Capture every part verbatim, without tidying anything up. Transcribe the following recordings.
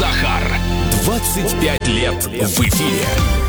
Захар. двадцать пять лет в эфире.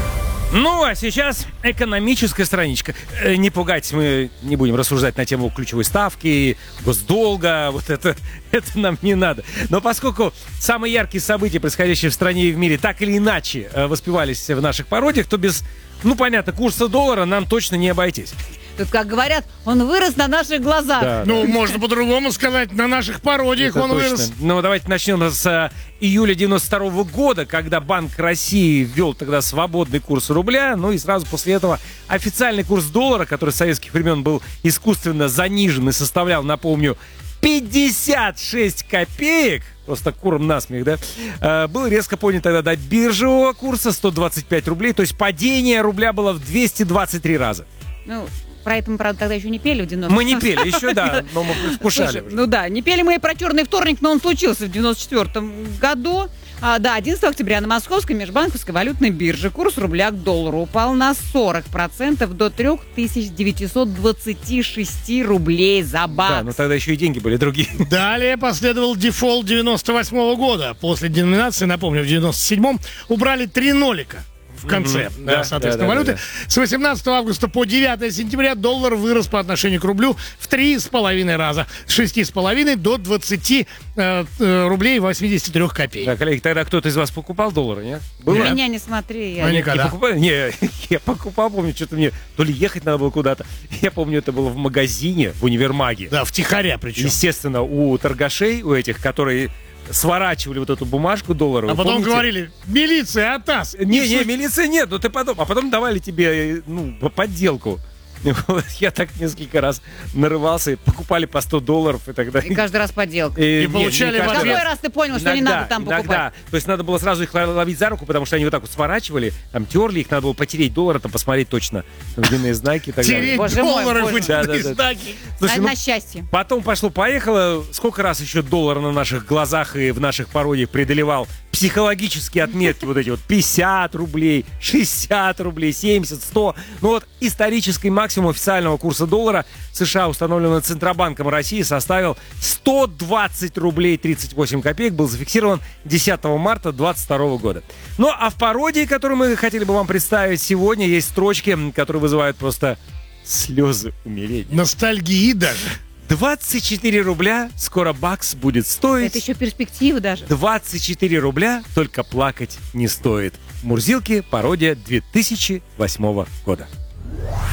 Ну, а сейчас экономическая страничка. Э, Не пугайтесь, мы не будем рассуждать на тему ключевой ставки, госдолга, вот это, это нам не надо. Но поскольку самые яркие события, происходящие в стране и в мире, так или иначе э, воспевались в наших пародиях, то без, ну, понятно, курса доллара нам точно не обойтись. Тут, как говорят, он вырос на наших глазах. Да, Ну, можно по-другому сказать, на наших пародиях Это он точно. вырос. Ну, давайте начнем с э, июля девяносто второго года, когда Банк России ввел тогда свободный курс рубля. Ну и сразу после этого официальный курс доллара, который с советских времен был искусственно занижен и составлял, напомню, пятьдесят шесть копеек, просто куром насмех, да, э, был резко поднят тогда до биржевого курса сто двадцать пять рублей, то есть падение рубля было в двести двадцать три раза. Ну, про это мы, правда, тогда еще не пели в девяностом. Мы не пели еще, да, но мы вкушали. Слушай, уже. ну да, не пели мы и про черный вторник, но он случился в девяносто четвёртом году. А, да, одиннадцатого октября на Московской межбанковской валютной бирже курс рубля к доллару упал на сорок процентов до три тысячи девятьсот двадцать шесть рублей за бакс. Да, но тогда еще и деньги были другие. Далее последовал дефолт девяносто восьмого года. После деноминации, напомню, в девяносто седьмом убрали три нолика в конце, Мгм. да, Да, соответственно, да, да, валюты. да, С восемнадцатого августа по девятое сентября доллар вырос по отношению к рублю в три с половиной раза. С шести с половиной до двадцати э, э, рублей восьмидесяти трёх копеек. Да, коллеги, тогда кто-то из вас покупал доллары, нет? На Было? меня не смотри. Я... А Не никогда. покупали? Не, я покупал, помню, что-то мне то ли ехать надо было куда-то. Я помню, это было в магазине, в универмаге. Да, втихаря причем. Естественно, у торгашей, у этих, которые сворачивали вот эту бумажку долларовую. А потом помните? говорили: милиция, атас! Не, не, милиции нет, ну ты потом, а потом давали тебе, ну, по- подделку. Вот, я так несколько раз нарывался, и покупали по сто долларов и так далее. И каждый раз подделка. И получали в В ответ. какой раз ты понял, что не надо там иногда. покупать? То есть надо было сразу их ловить за руку, потому что они вот так вот сворачивали, там терли их, надо было потереть доллары, там посмотреть точно длинные знаки и так далее. Тереть Боже мой, доллары, боже. выделенные Да, да, да. знаки. Слушай, на, ну, на счастье. потом пошло-поехало. Сколько раз еще доллар на наших глазах и в наших пародиях преодолевал психологические отметки, вот эти вот пятьдесят рублей, шестьдесят рублей, семьдесят, сто. Ну вот исторический максимум официального курса доллара США, установленного Центробанком России, составил сто двадцать рублей тридцать восемь копеек, был зафиксирован десятого марта двадцать второго года. Ну а в пародии, которую мы хотели бы вам представить сегодня, есть строчки, которые вызывают просто слезы умиления. Ностальгии даже. двадцать четыре рубля, скоро бакс будет стоить. Это еще перспективы даже. двадцать четыре рубля, только плакать не стоит. Мурзилки, пародия две тысячи восьмого года.